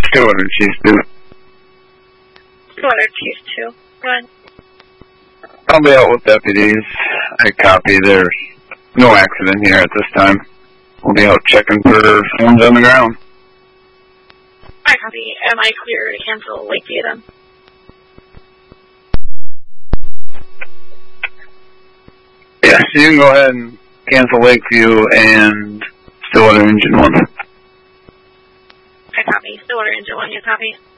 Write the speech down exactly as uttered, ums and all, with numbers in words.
Stillwater Chief two. Stillwater Chief two. Go ahead. I'll be out with deputies. I copy. There's no accident here at this time. We'll be out checking for phones on the ground. I copy. Am I clear to cancel Lakeview then? Yes, you can go ahead and cancel Lakeview and Stillwater Engine one. I copy. Stillwater Engine one, you copy?